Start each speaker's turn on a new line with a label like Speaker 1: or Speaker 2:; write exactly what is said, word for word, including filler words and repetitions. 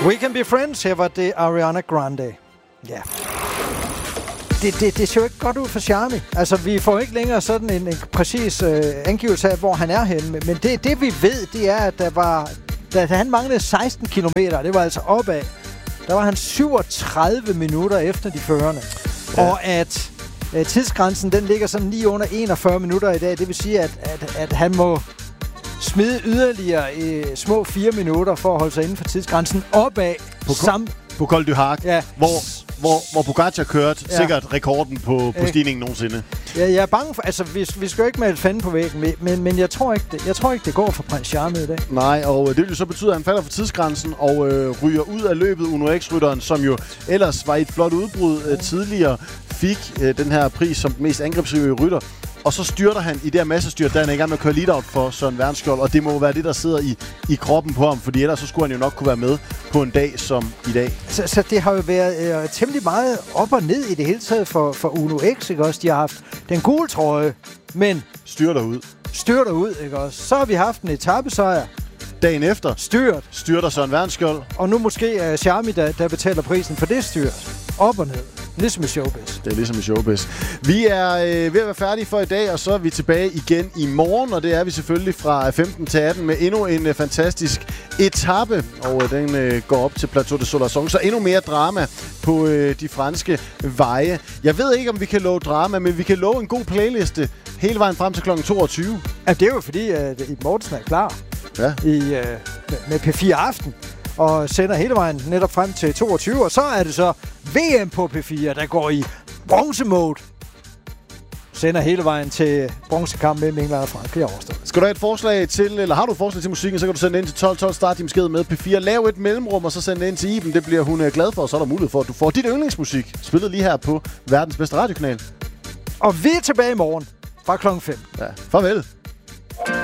Speaker 1: We Can Be Friends, her var det Ariana Grande. Ja. Det, det, det ser jo ikke godt ud for Charmy. Altså, vi får ikke længere sådan en, en præcis øh, angivelse af, hvor han er henne. Men det, det vi ved, det er, at der var, da han manglede seksten kilometer, det var altså opad, der var han syvogtredive minutter efter de førende. Ja. Og at øh, tidsgrænsen, den ligger sådan lige under enogfyrre minutter i dag. Det vil sige, at, at, at han må smide yderligere i små fire minutter for at holde sig inden for tidsgrænsen opad.
Speaker 2: På, sam- på Col du Hac,
Speaker 1: ja.
Speaker 2: hvor, hvor, hvor Pogacar kørte ja. sikkert rekorden på, på
Speaker 1: øh.
Speaker 2: stigningen nogensinde.
Speaker 1: Ja, jeg er bange for... Altså, vi, vi skal jo ikke male fanden på væggen, men, men jeg, tror ikke, det, jeg tror ikke, det går for prins Charmy i dag.
Speaker 2: Nej, og det vil jo så betyde, at han falder for tidsgrænsen og øh, ryger ud af løbet. Uno X-rytteren, som jo ellers var i et flot udbrud øh, tidligere, fik øh, den her pris som den mest angrebsrige rytter. Og så styrter han i det her massestyrt, der han er i gang med at køre lead-out for Søren Wernskjold. Og det må være det, der sidder i, i kroppen på ham, fordi ellers så skulle han jo nok kunne være med på en dag som i dag.
Speaker 1: Så, så det har jo været øh, temmelig meget op og ned i det hele taget for, for Uno X, ikke også? De har haft den gule trøje, men...
Speaker 2: Styrter ud.
Speaker 1: Styrter ud, ikke også? Så har vi haft en etapesejr.
Speaker 2: Dagen efter.
Speaker 1: Styrt.
Speaker 2: Styrter Søren Wernskjold.
Speaker 1: Og nu måske er Charmy, der, der betaler prisen for det styrt. Op og ned. Ligesom i showbiz.
Speaker 2: Det er ligesom i showbiz. Vi er øh, ved at være færdige for i dag, og så er vi tilbage igen i morgen. Og det er vi selvfølgelig fra femten til atten med endnu en øh, fantastisk etape. Og øh, den øh, går op til Plateau de Solarson. Så endnu mere drama på øh, de franske veje. Jeg ved ikke, om vi kan love drama, men vi kan love en god playliste hele vejen frem til klokken toogtyve.
Speaker 1: Ja, det er jo fordi, at Ib Mortensen er klar
Speaker 2: ja.
Speaker 1: i, øh, med P fire Aften. Og sender hele vejen netop frem til toogtyve. Og så er det så V M på P fire, der går i bronze-mode. Sender hele vejen til bronzekamp mellem England og Frankrig overstået.
Speaker 2: Skal du have et forslag til, eller har du et forslag til musikken, så kan du sende ind til tolv tolv. Start din besked med P fire. Lav et mellemrum, og så send det ind til Iben. Det bliver hun glad for, og så er der mulighed for, at du får dit yndlingsmusik spillet lige her på verdens bedste radiokanal.
Speaker 1: Og vi er tilbage i morgen fra klokken fem.
Speaker 2: Ja, farvel.